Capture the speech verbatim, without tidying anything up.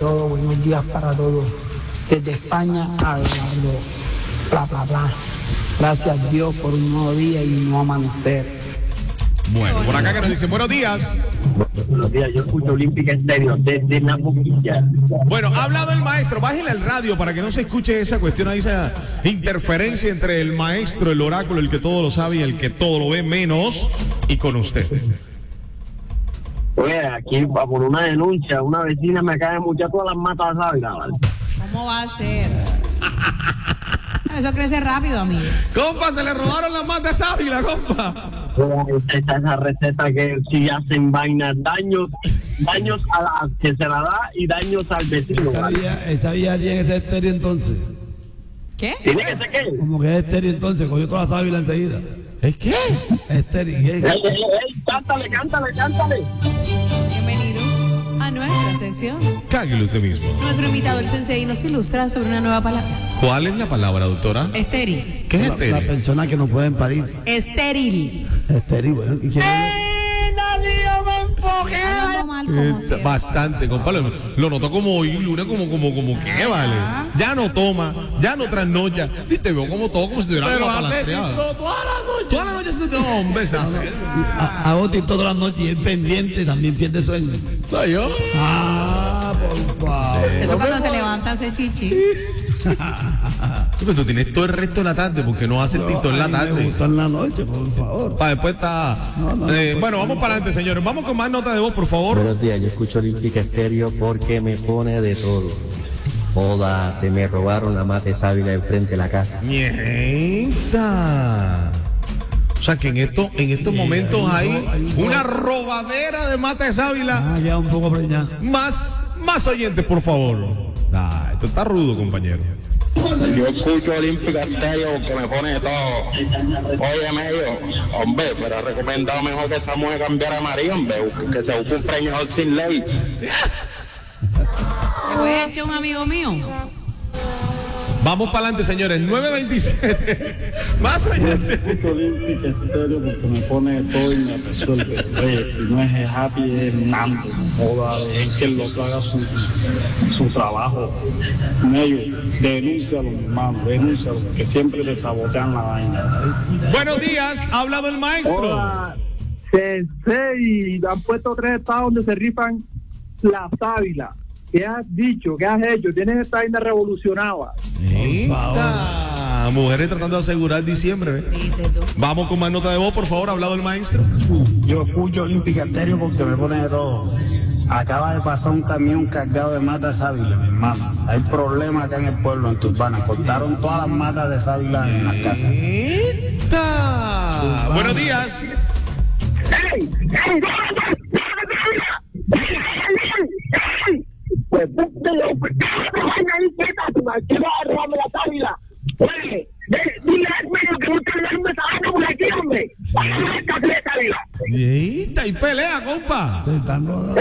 todo, buenos días para todos. Desde España, Abelardo, bla, bla, bla. Gracias a Dios por un nuevo día y un nuevo amanecer. Bueno, por acá que nos dicen buenos días. Buenos días, yo escucho Olímpica Estéreo desde la boquilla. Bueno, ha hablado el maestro, bájale al radio para que no se escuche esa cuestión ahí, esa interferencia entre el maestro, el oráculo, el que todo lo sabe y el que todo lo ve menos, y con usted. Oye, aquí por una denuncia, una vecina me acaba de muchar todas las matas de Ávila, ¿vale? ¿Cómo va a ser? Eso crece rápido, amigo. Compa, se le robaron las matas a Ávila, compa. Esa, esa receta que si hacen vainas, daños, daños a la que se la da y daños al vecino. Esa ¿vale? vía, esa vía tiene que ser estéreo entonces. ¿Qué? ¿Tiene que ser qué? Como que es estéreo entonces, cogió toda la sábila enseguida. ¿Es qué? Estéreo. Ey, ey, ey, cántale, cántale, cántale. Bienvenidos a nuestra sección. Cáguelo usted mismo. Nuestro invitado, el sensei, nos ilustra sobre una nueva palabra. ¿Cuál es la palabra, doctora? Estéril. ¿Qué es La, la estéril? persona que no pueden parir. Estéril. Estéreo, bueno. ¿Y quién es? Hablando mal como Eh, siempre. Bastante, compa. Lo, lo notó como hoy, lunes, como, como, como que, vale. Ya no toma, ya no trasnocha. Y te veo como todo, como si tuviera una palastreada. Toda la noche. Toda la noche se te no, hombre, se hace. A- Hago TikTok todas las noches y es pendiente, también pierde sueño. ¿Soy yo? Ah, por favor. Eso cuando se levanta hace chichi. Pero tú tienes todo el resto de la tarde, porque no haces TikTok en la Ay, me tarde. gusta en la noche, por favor. Para después está. No, no, eh, no, bueno, no, vamos no, para adelante, señores. Vamos con más notas de voz, por favor. Buenos días, yo escucho Olímpica Estéreo porque me pone de todo. Joda, se me robaron la mate sábila enfrente de la casa. Mierda. O sea que en esto, en estos Sí, momentos hay un hay ro- hay un ro- una robadera de mate de sábila. Ah, ya un poco preñada. Más, más oyentes, por favor. Ah, esto está rudo, compañero. Yo escucho Olímpica Estéreo porque me pone de todo. Oye, medio, hombre, pero ha recomendado mejor que esa mujer cambiara a María, hombre, que se busque un preñador sin ley. Me voy a echar un amigo mío. Vamos para adelante, señores. nueve veintisiete. Más oyentes. Escucho Olímpica Estéreo porque me pone todo y me resuelve. Oye, si no es happy, es Nando. Joda, dejen que el otro haga su, su trabajo. Ellos, denúncialo, hermano, denúncialo, que siempre te sabotean la vaina. Buenos días. Ha hablado el maestro. Hola, Sensei, han puesto tres estados donde se rifan las sábilas. ¿Qué has dicho? ¿Qué has hecho? Tienes esta vaina revolucionada. Esta, mujeres tratando de asegurar diciembre. ¿eh? Viste tú. Vamos con más nota de voz, por favor. Ha hablado el maestro. Yo escucho Olímpica Estéreo porque me pone de todo. Acaba de pasar un camión cargado de matas de sábila, mi hermano. Hay problemas acá en el pueblo, en Turbana. Cortaron todas las matas de sábila en las casas. Esta. Buenos días. ¡Ey! ¡Ey! Pues puta, yo, pues, vaina ahí quieta, tu madre, que va a robarme la sábila. Oye, dile al medio que no te darme esa vaina por aquí, hombre. Vamos a sacarle esa sábila. Esta, y pelea, compa. Se están rodando.